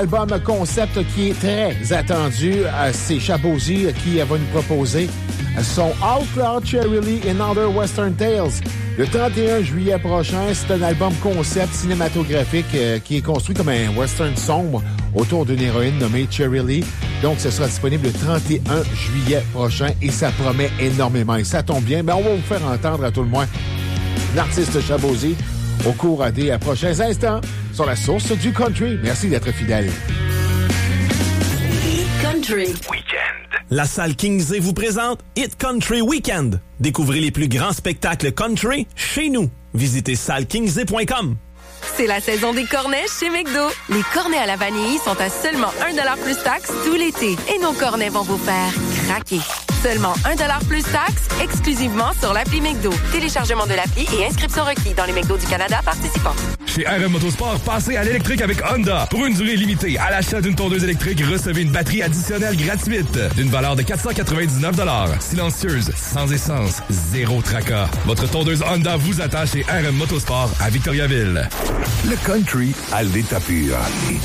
Album concept qui est très attendu. C'est Shabozy qui va nous proposer son Outlaw Cherry Lee and Other Western Tales. Le 31 juillet prochain, c'est un album concept cinématographique qui est construit comme un western sombre autour d'une héroïne nommée Cherry Lee. Donc, ce sera disponible le 31 juillet prochain et ça promet énormément. Et ça tombe bien, mais on va vous faire entendre à tout le moins l'artiste Shabozy au cours des prochains instants sur la source du country. Merci d'être fidèle. Country Weekend. La salle Kingsley vous présente Hit Country Weekend. Découvrez les plus grands spectacles country chez nous. Visitez sallekingsley.com. C'est la saison des cornets chez McDo. Les cornets à la vanille sont à seulement 1$ plus taxes tout l'été. Et nos cornets vont vous faire craquer. Seulement 1$ plus taxes, exclusivement sur l'appli McDo. Téléchargement de l'appli et inscription requis dans les McDo du Canada participants. Chez RM Motosport, passez à l'électrique avec Honda. Pour une durée limitée, à l'achat d'une tondeuse électrique, recevez une batterie additionnelle gratuite d'une valeur de 499$. Silencieuse, sans essence, zéro tracas. Votre tondeuse Honda vous attend chez RM Motosport à Victoriaville. Le country à l'état pur.